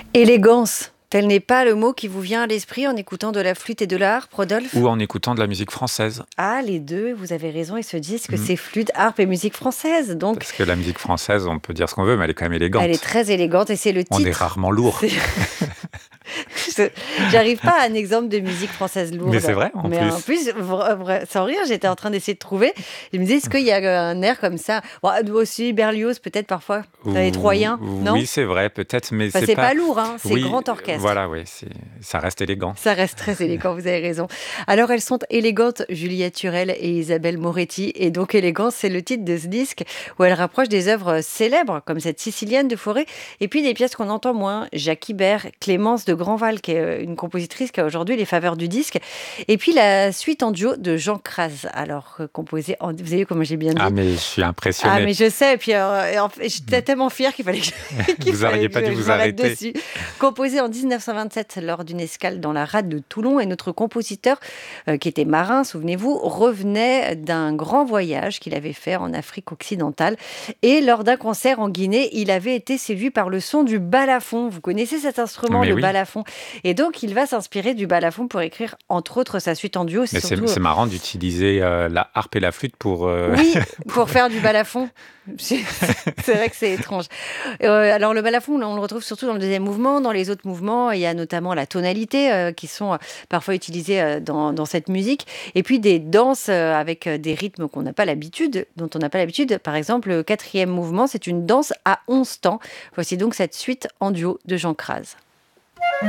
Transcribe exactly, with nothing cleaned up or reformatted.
Élégance, tel n'est pas le mot qui vous vient à l'esprit en écoutant de la flûte et de la harpe, Rodolphe? Ou en écoutant de la musique française. Ah, les deux, vous avez raison, ils se disent que Mmh. c'est flûte, harpe et musique française, donc Parce que la musique française, on peut dire ce qu'on veut, mais elle est quand même élégante. elle est très élégante et c'est le On est titre. rarement lourd. C'est je j'arrive pas à un exemple de musique française lourde. Mais c'est vrai, en Mais plus. en plus, vra vrai sans rire, j'étais en train d'essayer de trouver. Je me disais: «Est-ce qu'il y a un air comme ça?» Bon, aussi Berlioz peut-être parfois, dans les Troyens, Ou non? oui, c'est vrai, peut-être, mais Enfin, c'est c'est pas pas lourd, hein, c'est oui, grand heu, orchestre. voilà, oui, c'est ça reste élégant. Ça reste très élégant, vous avez raison. Alors elles sont élégantes, Juliette Turel et Isabelle Moretti, et donc Élégance, c'est le titre de ce disque où elle rapproche des œuvres célèbres comme cette Sicilienne de Fauré et puis des pièces qu'on entend moins, Jacques Ibert, Clémence de Grandval qui est euh, une compositrice qui a aujourd'hui les faveurs du disque, et puis la suite en duo de Jean Craz, alors euh, composée en... Vous avez vu comment j'ai bien dit? Ah, mais je suis Ah impressionné. mais je sais, et puis euh, et en fait, j'étais tellement fière qu'il fallait que, qu'il Vous fallait auriez que pas je, dû je vous m'arrête arrêter. dessus. Composée en dix-neuf cent vingt-sept lors d'une escale dans la rade de Toulon, et notre compositeur, euh, qui était marin, souvenez-vous, revenait d'un grand voyage qu'il avait fait en Afrique occidentale, et lors d'un concert en Guinée, il avait été séduit par le son du balafon. Vous connaissez cet instrument, Mais le oui, balafon? Et donc il va s'inspirer du balafon pour écrire entre autres sa suite en duo, mais c'est surtout... c'est marrant d'utiliser, heu, la harpe et la flûte pour, heu, Oui, pour pour faire du balafon. C'est c'est vrai que c'est étrange. Heu, alors le balafon, on le retrouve surtout dans le deuxième mouvement. Dans les autres mouvements, il y a notamment la tonalité, heu, qui sont, heu, parfois utilisées, heu, dans dans cette musique, et puis des danses, heu, avec, heu, des rythmes qu'on n'a pas l'habitude dont on n'a pas l'habitude. Par exemple, le quatrième mouvement, c'est une danse à onze temps. Voici donc cette suite en duo de Jean Craz.